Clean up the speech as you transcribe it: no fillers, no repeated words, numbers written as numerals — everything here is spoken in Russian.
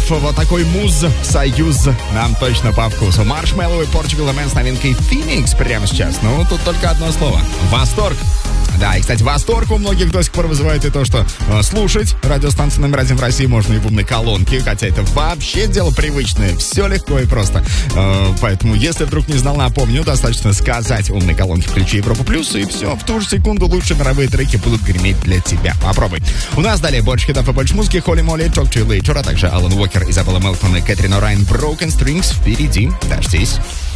Вот такой муз, союз нам точно по вкусу. Маршмеллоу и Portugal The Man с новинкой Phoenix прямо сейчас. Ну, тут только одно слово. Восторг. Да, и, кстати, восторг у многих до сих пор вызывает и то, что слушать радиостанцию номер 1 в России можно и в умной колонке, хотя это вообще дело привычное, все легко и просто. Поэтому, если вдруг не знал, напомню, достаточно сказать умной колонке «Включи Европу Плюс», и все, в ту же секунду лучшие мировые треки будут греметь для тебя. Попробуй. У нас далее больше хитов и больше музыки. Холли Молли, Talk to You Later, а также Алан Уокер, Изабелла Мелтон и Кэтрин Орайн, Broken Strings впереди. Дождись.